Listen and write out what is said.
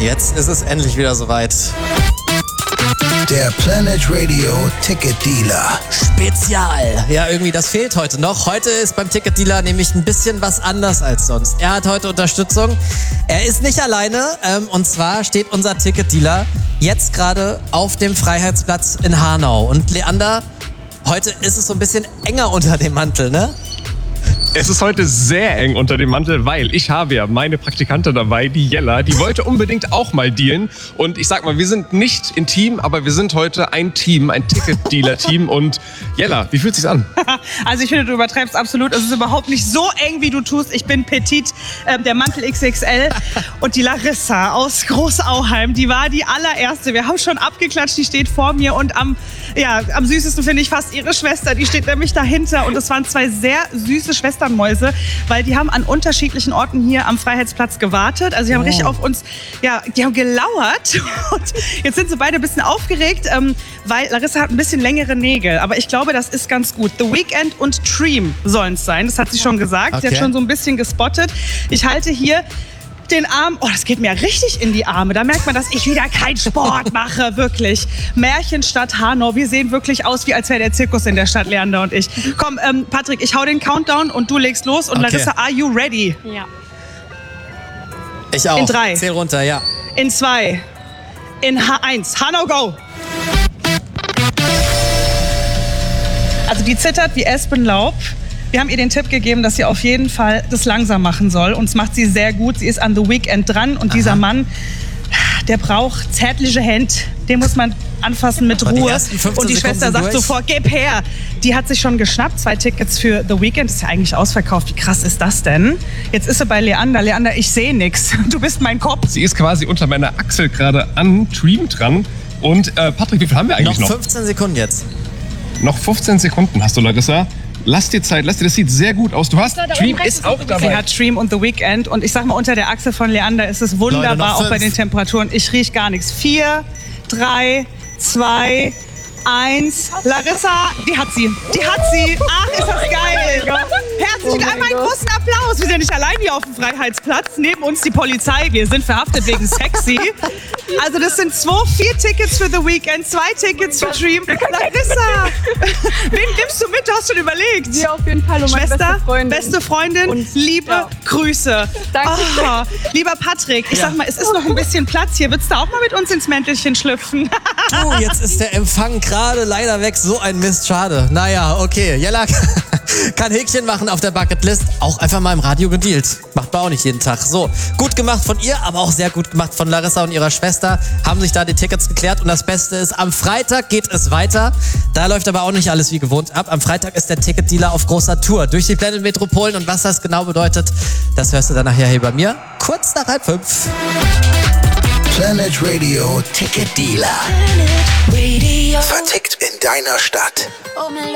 Jetzt ist es endlich wieder soweit. Der Planet Radio Ticket Dealer Spezial. Ja, irgendwie, das fehlt heute noch. Heute ist beim Ticket Dealer nämlich ein bisschen was anders als sonst. Er hat heute Unterstützung. Er ist nicht alleine. Und zwar steht unser Ticket Dealer jetzt gerade auf dem Freiheitsplatz in Hanau. Und Leander, heute ist es so ein bisschen enger unter dem Mantel, ne? Es ist heute sehr eng unter dem Mantel, weil ich habe ja meine Praktikantin dabei, die Jella, die wollte unbedingt auch mal dealen. Und ich sag mal, wir sind nicht intim, aber wir sind heute ein Team, ein Ticket-Dealer-Team. Und Jella, wie fühlt es sich an? Also ich finde, du übertreibst absolut. Es ist überhaupt nicht so eng, wie du tust. Ich bin petit, der Mantel XXL. Und die Larissa aus Großauheim, die war die allererste. Wir haben schon abgeklatscht, die steht vor mir. Und am süßesten finde ich fast ihre Schwester. Die steht nämlich dahinter. Und es waren zwei sehr süße Schwesternmäuse, weil die haben an unterschiedlichen Orten hier am Freiheitsplatz gewartet. Also die haben richtig auf uns, die haben gelauert. Und jetzt sind sie beide ein bisschen aufgeregt, weil Larissa hat ein bisschen längere Nägel. Aber ich glaube, das ist ganz gut. The Weeknd und Dream sollen es sein. Das hat sie schon gesagt. Sie hat schon so ein bisschen gespottet. Ich halte hier den Arm, das geht mir richtig in die Arme. Da merkt man, dass ich wieder keinen Sport mache, wirklich. Märchenstadt Hanau, wir sehen wirklich aus, wie als wäre der Zirkus in der Stadt, Leander und ich. Komm, Patrick, ich hau den Countdown und du legst los. Und Larissa, are you ready? Ja. Ich auch. In 3. Zähl runter, ja. In 2. In 1. Hanau, go! Also die zittert wie Espenlaub. Wir haben ihr den Tipp gegeben, dass sie auf jeden Fall das langsam machen soll. Und das macht sie sehr gut. Sie ist an The Weeknd dran. Und dieser Mann, der braucht zärtliche Hände. Den muss man anfassen mit Ruhe. Und die Schwester sagt sofort, gib her. Die hat sich schon geschnappt. 2 Tickets für The Weeknd. Das ist ja eigentlich ausverkauft. Wie krass ist das denn? Jetzt ist sie bei Leander. Leander, ich sehe nichts. Du bist mein Kopf. Sie ist quasi unter meiner Achsel gerade an Dream dran. Und Patrick, wie viel haben wir eigentlich noch? 15 Sekunden jetzt. Noch 15 Sekunden hast du, Larissa. Lass dir Zeit, das sieht sehr gut aus. Du hast, Dream ist auch dabei. Sie hat Dream und The Weeknd. Und ich sag mal, unter der Achse von Leander ist es wunderbar, Leute, auch bei den Temperaturen. Ich riech gar nichts. 4, 3, 2, 1. Larissa, die hat sie. Die hat sie. Ach, ist das geil. Herzlichen Dank, einen großen Applaus. Wir sind nicht allein hier auf dem Freiheitsplatz. Neben uns die Polizei. Wir sind verhaftet wegen sexy. Also das sind 4 Tickets für The Weeknd, 2 Tickets für Dream. Larissa, wen nimmst du mit? Du hast schon überlegt. Sie auf jeden Fall, Schwester, meine beste Freundin, und, liebe Grüße. Danke. Lieber Patrick, ich sag mal, es ist noch ein bisschen Platz hier. Würdest du auch mal mit uns ins Mäntelchen schlüpfen? Jetzt ist der Empfang gerade leider weg. So ein Mist, schade. Naja, okay. Jella kann Häkchen machen auf der Bucketlist. Auch einfach mal im Radio gedealt. Macht man auch nicht jeden Tag. So, gut gemacht von ihr, aber auch sehr gut gemacht von Larissa und ihrer Schwester. Haben sich da die Tickets geklärt. Und das Beste ist, am Freitag geht es weiter. Da läuft aber auch nicht alles wie gewohnt ab. Am Freitag ist der Ticket-Dealer auf großer Tour durch die Planet Metropolen. Und was das genau bedeutet, das hörst du dann nachher hier bei mir. Kurz nach 4:30. Planet Radio Ticket Dealer. Vertickt in deiner Stadt.